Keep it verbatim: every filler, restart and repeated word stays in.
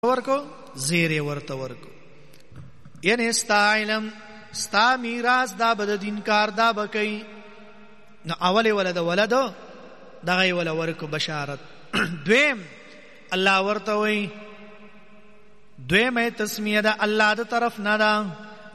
ورکو زیر ورته ورکو یعنی ستا علم ستا میراث دا بد دین کار دا بکئی نو اول ولد ولدو دغه ول ورکو بشارت دویم الله ورته وی دویم تسمیه دا الله د طرف نه دا